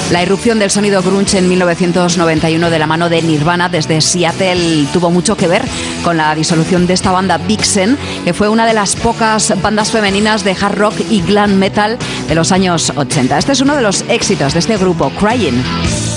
La irrupción del sonido grunge en 1991 de la mano de Nirvana desde Seattle tuvo mucho que ver con la disolución de esta banda Vixen, que fue una de las pocas bandas femeninas de hard rock y glam metal de los años 80. Este es uno de los éxitos de este grupo, Crying.